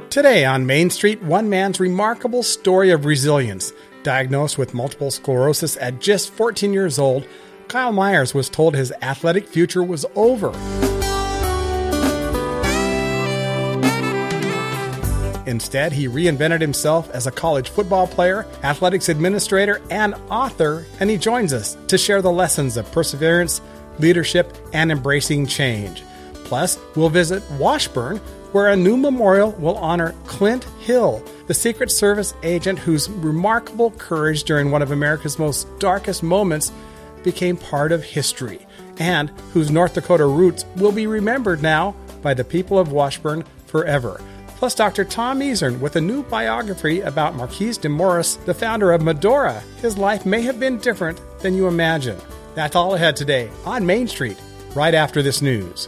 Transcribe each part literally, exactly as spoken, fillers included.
Today on Main Street, one man's remarkable story of resilience. Diagnosed with multiple sclerosis at just fourteen years old, Kyle Myers was told his athletic future was over. Instead, he reinvented himself as a college football player, athletics administrator, and author, and he joins us to share the lessons of perseverance, leadership, and embracing change. Plus, we'll visit Washburn, where a new memorial will honor Clint Hill, the Secret Service agent whose remarkable courage during one of America's most darkest moments became part of history, and whose North Dakota roots will be remembered now by the people of Washburn forever. Plus, Doctor Tom Easern with a new biography about Marquise de Morris, the founder of Medora. His life may have been different than you imagine. That's all ahead today on Main Street, right after this news.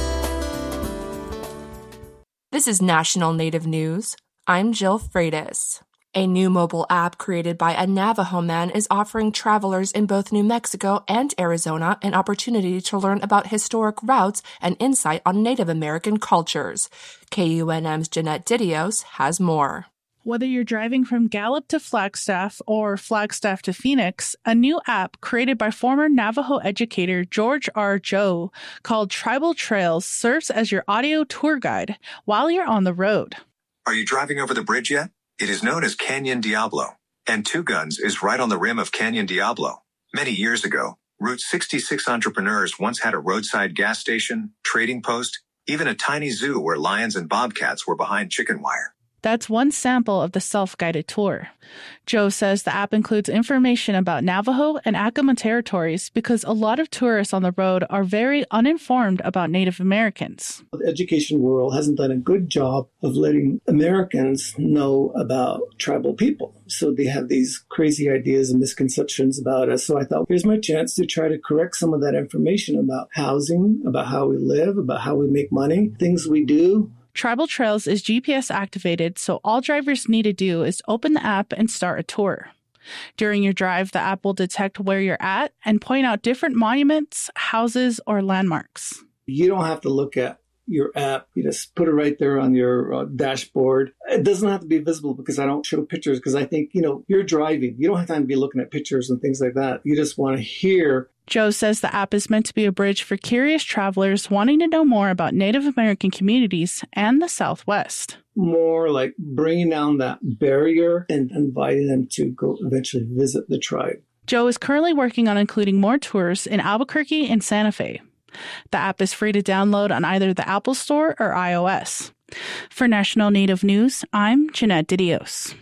This is National Native News. I'm Jill Freitas. A new mobile app created by a Navajo man is offering travelers in both New Mexico and Arizona an opportunity to learn about historic routes and insight on Native American cultures. K U N M's Jeanette Didios has more. Whether you're driving from Gallup to Flagstaff or Flagstaff to Phoenix, a new app created by former Navajo educator George R. Joe called Tribal Trails serves as your audio tour guide while you're on the road. Are you driving over the bridge yet? It is known as Canyon Diablo, and Two Guns is right on the rim of Canyon Diablo. Many years ago, Route sixty-six entrepreneurs once had a roadside gas station, trading post, even a tiny zoo where lions and bobcats were behind chicken wire. That's one sample of the self-guided tour. Joe says the app includes information about Navajo and Acoma territories because a lot of tourists on the road are very uninformed about Native Americans. The education world hasn't done a good job of letting Americans know about tribal people. So they have these crazy ideas and misconceptions about us. So I thought, here's my chance to try to correct some of that information about housing, about how we live, about how we make money, things we do. Tribal Trails is G P S activated, so all drivers need to do is open the app and start a tour. During your drive, the app will detect where you're at and point out different monuments, houses, or landmarks. You don't have to look at your app. You just put it right there on your uh, dashboard. It doesn't have to be visible because I don't show pictures because I think, you know, you're driving. You don't have time to be looking at pictures and things like that. You just want to hear. Joe says the app is meant to be a bridge for curious travelers wanting to know more about Native American communities and the Southwest. More like bringing down that barrier and inviting them to go eventually visit the tribe. Joe is currently working on including more tours in Albuquerque and Santa Fe. The app is free to download on either the Apple Store or iOS. For National Native News, I'm Jeanette Didios.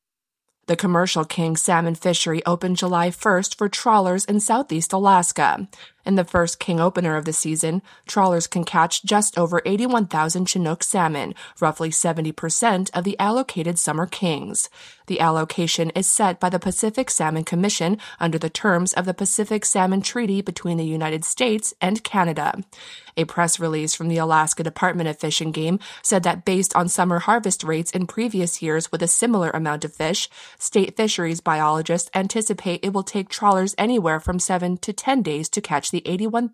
The Commercial King salmon fishery opened July first for trawlers in southeast Alaska. In the first king opener of the season, trawlers can catch just over eighty-one thousand Chinook salmon, roughly seventy percent of the allocated summer kings. The allocation is set by the Pacific Salmon Commission under the terms of the Pacific Salmon Treaty between the United States and Canada. A press release from the Alaska Department of Fish and Game said that based on summer harvest rates in previous years with a similar amount of fish, state fisheries biologists anticipate it will take trawlers anywhere from seven to ten days to catch the eighty-one